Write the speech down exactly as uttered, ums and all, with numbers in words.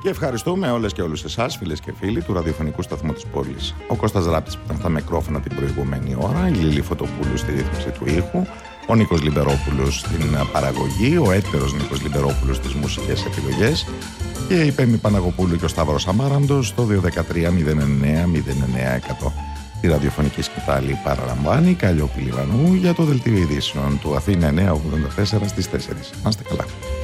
Και ευχαριστούμε όλες και όλους εσάς, φίλες και φίλοι του ραδιοφωνικού σταθμού της πόλης. Ο Κώστας Ράπτης που ήταν στα μικρόφωνα την προηγούμενη ώρα, η Λίλη Φωτοπούλου στη ρύθμιση του ήχου, ο Νίκος Λιμπερόπουλος στην παραγωγή, ο έτερος Νίκος Λιμπερόπουλος στις μουσικές επιλογές και η Πέμη Παναγοπούλου και ο Σταύρος Αμάραντος στο δύο ένα τρία μηδέν εννέα μηδέν εννέα εκατό. Τη ραδιοφωνική σκητάλη παραλαμβάνει Καλλιόπη Λιβανού για το δελτίο ειδήσεων του Αθήνα εννιακόσια ογδόντα τέσσερα στις τέσσερις. Να είστε καλά.